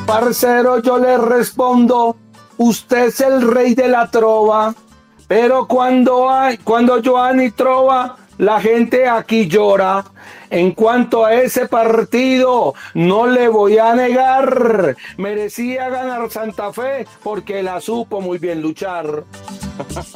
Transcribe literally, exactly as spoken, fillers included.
Parcero, yo le respondo, usted es el rey de la trova, pero cuando hay, cuando Giovanni trova, la gente aquí llora. En cuanto a ese partido, no le voy a negar, merecía ganar Santa Fe porque la supo muy bien luchar.